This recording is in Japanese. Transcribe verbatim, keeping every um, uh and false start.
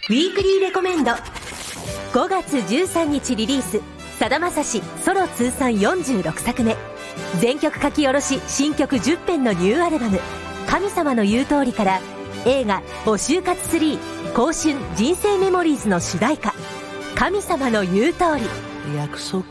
ウィークリーレコメンド。ごがつじゅうさんにちリリース、さだまさしソロ通算よんじゅうろくさくめ、全曲書き下ろし新曲じゅっぺんのニューアルバム神様の言う通りから、映画募集活スリー興春人生メモリーズの主題歌神様の言う通り。 約束